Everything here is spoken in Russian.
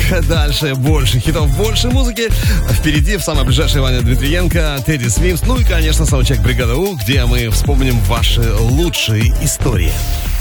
Дальше больше хитов, больше музыки. Впереди в самое ближайшее Ваня Дмитриенко, Тедди Смитс. Ну и, конечно, саундчек «Бригада У», где мы вспомним ваши лучшие истории.